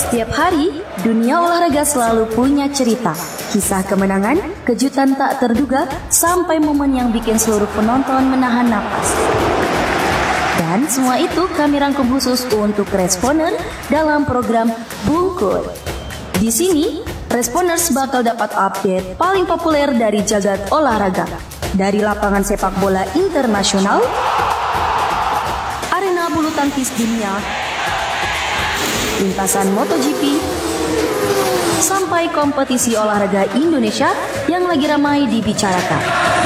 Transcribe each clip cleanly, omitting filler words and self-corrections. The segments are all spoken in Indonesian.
Setiap hari, dunia olahraga selalu punya cerita. Kisah kemenangan, kejutan tak terduga, sampai momen yang bikin seluruh penonton menahan napas. Dan semua itu kami rangkum khusus untuk Responer dalam program Bungkuy. Di sini, Responers bakal dapat update paling populer dari jagat olahraga. Dari lapangan sepak bola internasional, arena bulu tangkis dunia, lintasan MotoGP, sampai kompetisi olahraga Indonesia yang lagi ramai dibicarakan.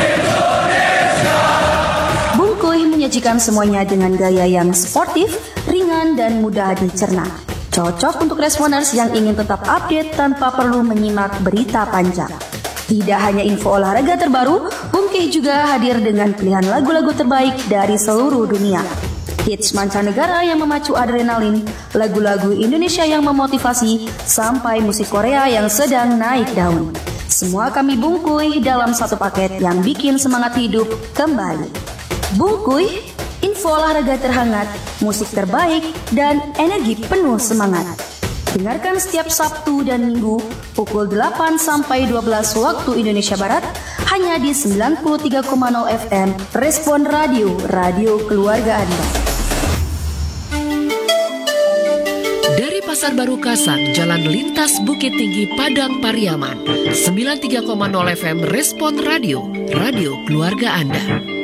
Bungkuy menyajikan semuanya dengan gaya yang sportif, ringan, dan mudah dicerna. Cocok untuk Responers yang ingin tetap update tanpa perlu menyimak berita panjang. Tidak hanya info olahraga terbaru, Bungkuy juga hadir dengan pilihan lagu-lagu terbaik dari seluruh dunia. Hits mancanegara yang memacu adrenalin, lagu-lagu Indonesia yang memotivasi, sampai musik Korea yang sedang naik daun. Semua kami bungkuy dalam satu paket yang bikin semangat hidup kembali. Bungkuy, info olahraga terhangat, musik terbaik, dan energi penuh semangat. Dengarkan setiap Sabtu dan Minggu pukul 8 sampai 12 waktu Indonesia Barat hanya di 93,0 FM Respon Radio, radio keluarga Anda. Dari Pasar Baru Kasang, Jalan Lintas Bukit Tinggi, Padang Pariaman, 93,0 FM Respon Radio, radio keluarga Anda.